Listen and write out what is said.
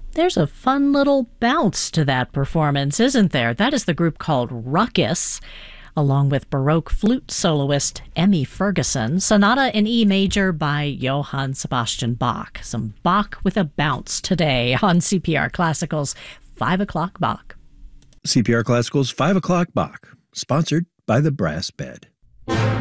There's a fun little bounce to that performance, isn't there? That is the group called Ruckus, along with Baroque flute soloist Emmy Ferguson. Sonata in E major by Johann Sebastian Bach. Some Bach with a bounce today on CPR Classical's 5 o'clock Bach. CPR Classical's 5 o'clock Bach, sponsored by the Brass Bed.